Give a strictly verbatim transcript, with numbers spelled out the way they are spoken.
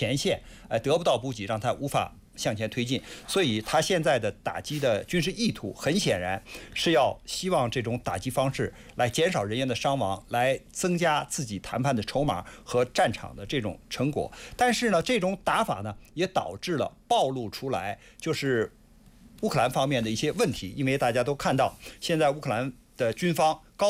前线，呃，得不到补给，让他无法向前推进。所以，他现在的打击的军事意图，很显然是要希望这种打击方式来减少人员的伤亡，来增加自己谈判的筹码和战场的这种成果。但是呢，这种打法呢，也导致了暴露出来，就是乌克兰方面的一些问题，因为大家都看到，现在乌克兰的军方高